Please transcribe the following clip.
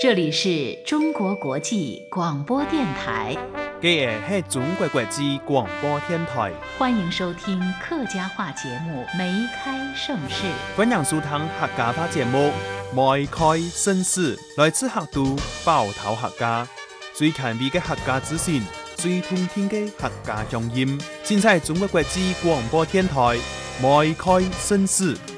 这里是中国国际广播电台， 这个是中国国际广播电台， 欢迎收听客家话节目《梅开盛世》。 欢迎收听客家话节目《梅开盛世》，来自客都包头客家，最前卫的客家资讯，最通听的客家乡音，尽在中国国际广播电台《梅开盛世》。